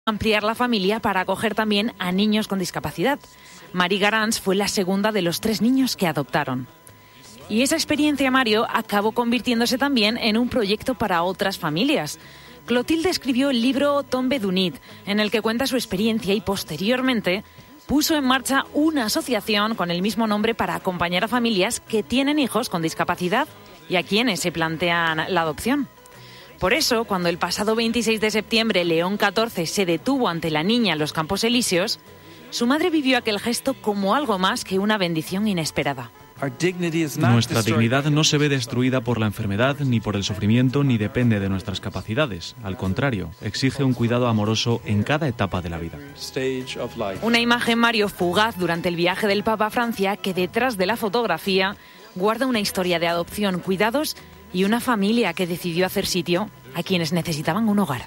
ampliar la familia para acoger también a niños con discapacidad. Marie Garans fue la segunda de los 3 niños que adoptaron. Y esa experiencia, Mario, acabó convirtiéndose también en un proyecto para otras familias. Clotilde escribió el libro Tombe d'Unit, en el que cuenta su experiencia y posteriormente puso en marcha una asociación con el mismo nombre para acompañar a familias que tienen hijos con discapacidad y a quienes se plantean la adopción. Por eso, cuando el pasado 26 de septiembre León XIV se detuvo ante la niña en los Campos Elíseos, su madre vivió aquel gesto como algo más que una bendición inesperada. Nuestra dignidad no se ve destruida por la enfermedad, ni por el sufrimiento, ni depende de nuestras capacidades. Al contrario, exige un cuidado amoroso en cada etapa de la vida. Una imagen, Mario, fugaz durante el viaje del Papa a Francia, que detrás de la fotografía guarda una historia de adopción, cuidados y una familia que decidió hacer sitio a quienes necesitaban un hogar.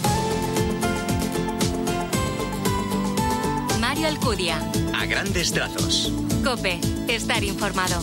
Mario Alcudia. A grandes trazos. COPE. Estar informado.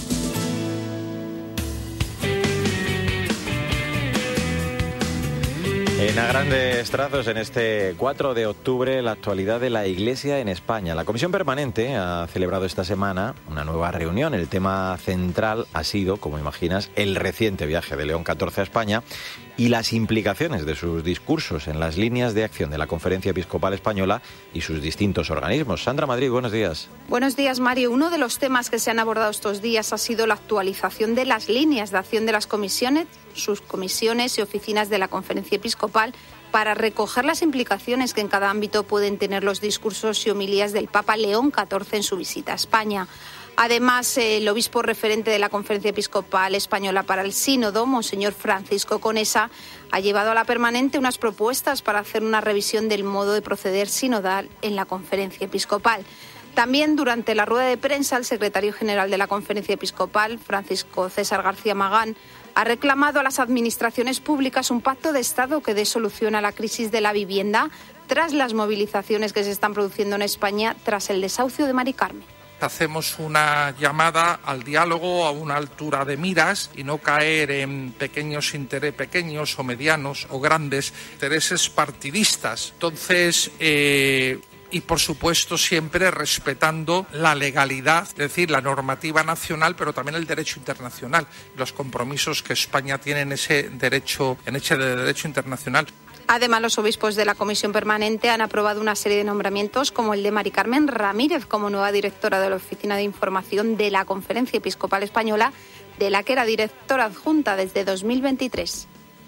En A Grandes Trazos, en este 4 de octubre, la actualidad de la Iglesia en España. La Comisión Permanente ha celebrado esta semana una nueva reunión. El tema central ha sido, como imaginas, el reciente viaje de León XIV a España y las implicaciones de sus discursos en las líneas de acción de la Conferencia Episcopal Española y sus distintos organismos. Sandra Madrid, buenos días. Buenos días, Mario. Uno de los temas que se han abordado estos días ha sido la actualización de las líneas de acción de las comisiones, sus comisiones y oficinas de la Conferencia Episcopal para recoger las implicaciones que en cada ámbito pueden tener los discursos y homilías del Papa León XIV en su visita a España. Además, el obispo referente de la Conferencia Episcopal Española para el Sínodo, Monseñor Francisco Conesa, ha llevado a la permanente unas propuestas para hacer una revisión del modo de proceder sinodal en la Conferencia Episcopal. También durante la rueda de prensa, el secretario general de la Conferencia Episcopal, Francisco César García Magán, ha reclamado a las administraciones públicas un pacto de Estado que dé solución a la crisis de la vivienda tras las movilizaciones que se están produciendo en España tras el desahucio de Mari Carmen. Hacemos una llamada al diálogo a una altura de miras y no caer en pequeños o medianos o grandes intereses partidistas. Entonces, y por supuesto siempre respetando la legalidad, es decir, la normativa nacional, pero también el derecho internacional, los compromisos que España tiene en ese derecho internacional. Además, los obispos de la Comisión Permanente han aprobado una serie de nombramientos como el de Mari Carmen Ramírez como nueva directora de la Oficina de Información de la Conferencia Episcopal Española, de la que era directora adjunta desde 2023.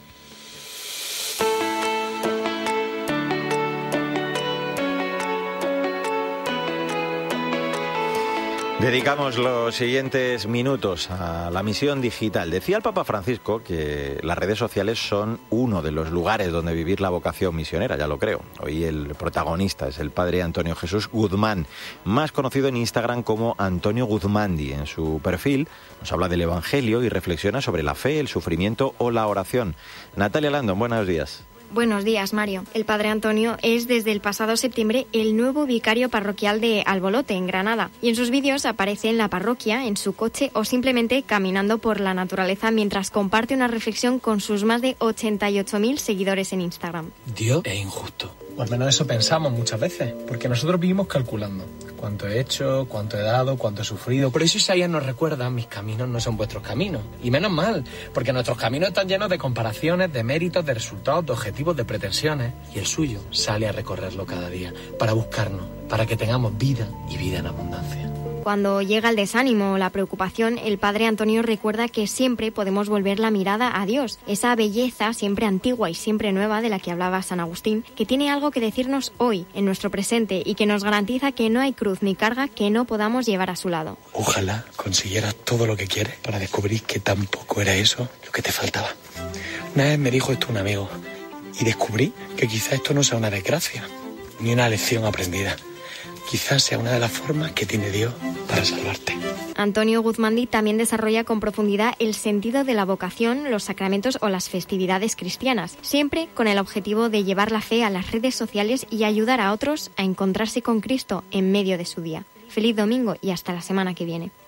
Dedicamos los siguientes minutos a la misión digital. Decía el Papa Francisco que las redes sociales son uno de los lugares donde vivir la vocación misionera, ya lo creo. Hoy el protagonista es el padre Antonio Jesús Guzmán, más conocido en Instagram como Antonio Guzmandi. En su perfil nos habla del Evangelio y reflexiona sobre la fe, el sufrimiento o la oración. Natalia Landon, buenos días. Buenos días, Mario. El padre Antonio es desde el pasado septiembre el nuevo vicario parroquial de Albolote, en Granada. Y en sus vídeos aparece en la parroquia, en su coche o simplemente caminando por la naturaleza mientras comparte una reflexión con sus más de 88.000 seguidores en Instagram. Dios es injusto. O al menos eso pensamos muchas veces, porque nosotros vivimos calculando cuánto he hecho, cuánto he dado, cuánto he sufrido. Por eso Isaías nos recuerda: mis caminos no son vuestros caminos. Y menos mal, porque nuestros caminos están llenos de comparaciones, de méritos, de resultados, de objetivos, de pretensiones. Y el suyo sale a recorrerlo cada día, para buscarnos, para que tengamos vida y vida en abundancia. Cuando llega el desánimo o la preocupación, el padre Antonio recuerda que siempre podemos volver la mirada a Dios, esa belleza siempre antigua y siempre nueva de la que hablaba San Agustín, que tiene algo que decirnos hoy, en nuestro presente, y que nos garantiza que no hay cruz ni carga que no podamos llevar a su lado. Ojalá consiguieras todo lo que quieres para descubrir que tampoco era eso lo que te faltaba. Una vez me dijo esto un amigo, y descubrí que quizá esto no sea una desgracia, ni una lección aprendida. Quizás sea una de las formas que tiene Dios para salvarte. Antonio Guzmandi también desarrolla con profundidad el sentido de la vocación, los sacramentos o las festividades cristianas, siempre con el objetivo de llevar la fe a las redes sociales y ayudar a otros a encontrarse con Cristo en medio de su día. Feliz domingo y hasta la semana que viene.